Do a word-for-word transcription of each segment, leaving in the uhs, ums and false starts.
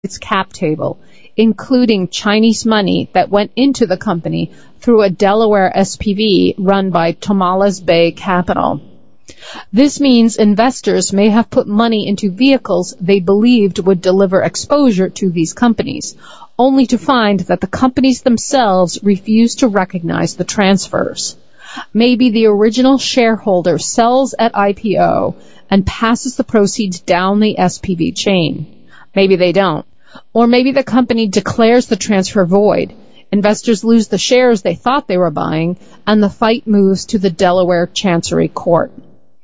its cap table, including Chinese money that went into the company through a Delaware S P V run by Tomales Bay Capital. This means investors may have put money into vehicles they believed would deliver exposure to these companies, only to find that the companies themselves refuse to recognize the transfers. Maybe the original shareholder sells at I P O and passes the proceeds down the S P V chain. Maybe they don't. Or maybe the company declares the transfer void. Investors lose the shares they thought they were buying, and the fight moves to the Delaware Chancery Court.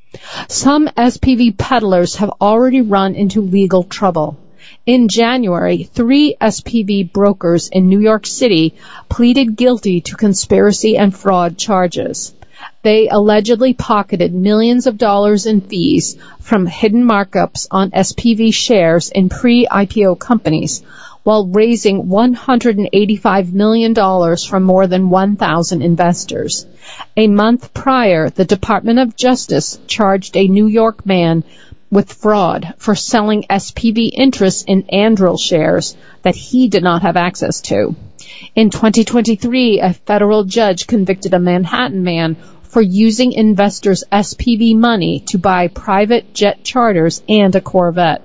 Some S P V peddlers have already run into legal trouble. In January, three S P V brokers in New York City pleaded guilty to conspiracy and fraud charges. They allegedly pocketed millions of dollars in fees from hidden markups on S P V shares in pre-I P O companies, while raising one hundred eighty-five million dollars from more than one thousand investors. A month prior, the Department of Justice charged a New York man with fraud for selling S P V interests in Anduril shares that he did not have access to. In twenty twenty-three, a federal judge convicted a Manhattan man for using investors' S P V money to buy private jet charters and a Corvette.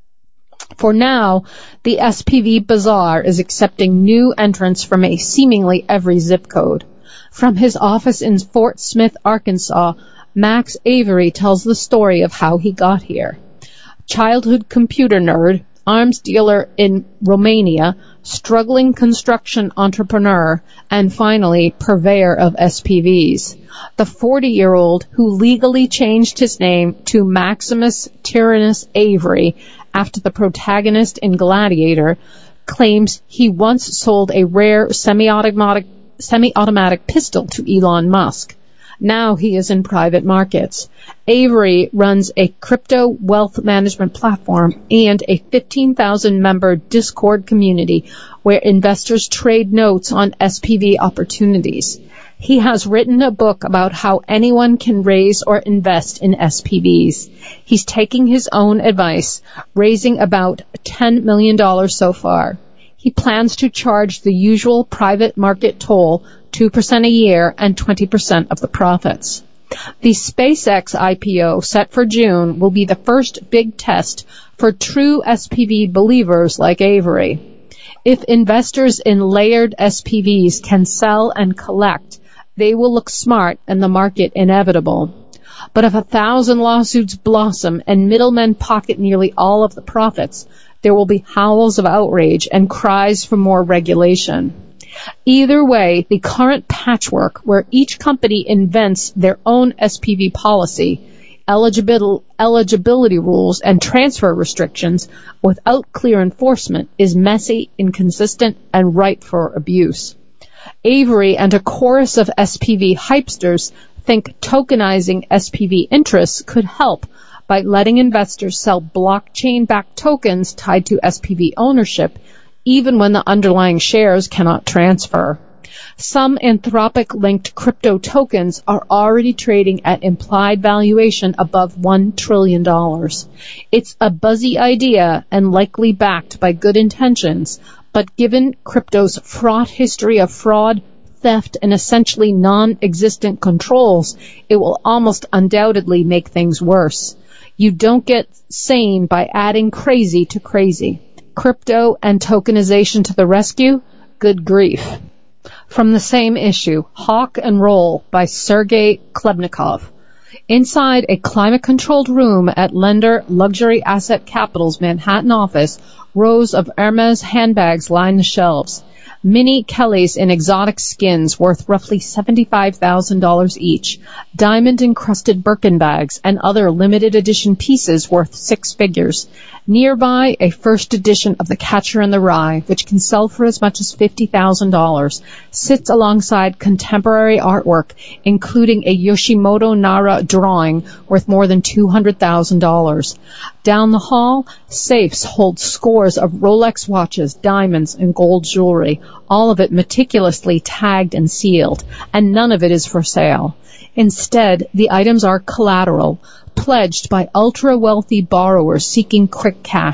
For now, the S P V bazaar is accepting new entrants from a seemingly every zip code. From his office in Fort Smith, Arkansas, Max Avery tells the story of how he got here. Childhood computer nerd, arms dealer in Romania, struggling construction entrepreneur, and finally, purveyor of S P Vs. The forty-year-old who legally changed his name to Maximus Tyrannus Avery after the protagonist in Gladiator claims he once sold a rare semi-automatic, semi-automatic pistol to Elon Musk. Now he is in private markets. Avery runs a crypto wealth management platform and a fifteen thousand member Discord community where investors trade notes on S P V opportunities. He has written a book about how anyone can raise or invest in S P Vs. He's taking his own advice, raising about ten million dollars so far. He plans to charge the usual private market toll, two percent a year and twenty percent of the profits. The SpaceX I P O set for June will be the first big test for true S P V believers like Avery. If investors in layered S P Vs can sell and collect, they will look smart and the market inevitable. But if a thousand lawsuits blossom and middlemen pocket nearly all of the profits, there will be howls of outrage and cries for more regulation. Either way, the current patchwork where each company invents their own S P V policy, eligibility, eligibility rules, and transfer restrictions without clear enforcement is messy, inconsistent, and ripe for abuse. Avery and a chorus of S P V hypesters think tokenizing S P V interests could help by letting investors sell blockchain-backed tokens tied to S P V ownership, even when the underlying shares cannot transfer. Some Anthropic-linked crypto tokens are already trading at implied valuation above one trillion dollars. It's a buzzy idea and likely backed by good intentions, but given crypto's fraught history of fraud, theft, and essentially non-existent controls, it will almost undoubtedly make things worse. You don't get sane by adding crazy to crazy. Crypto and tokenization to the rescue? Good grief. From the same issue, Hawk and Roll by Sergei Klebnikov. Inside a climate-controlled room at lender Luxury Asset Capital's Manhattan office, rows of Hermes handbags line the shelves. Mini Kellys in exotic skins worth roughly seventy-five thousand dollars each, diamond-encrusted Birkin bags, and other limited edition pieces worth six figures. Nearby, a first edition of The Catcher in the Rye, which can sell for as much as fifty thousand dollars, sits alongside contemporary artwork, including a Yoshimoto Nara drawing worth more than two hundred thousand dollars. Down the hall, safes hold scores of Rolex watches, diamonds, and gold jewelry, all of it meticulously tagged and sealed, and none of it is for sale. Instead, the items are collateral, pledged by ultra-wealthy borrowers seeking quick cash.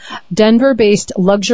Denver-based luxury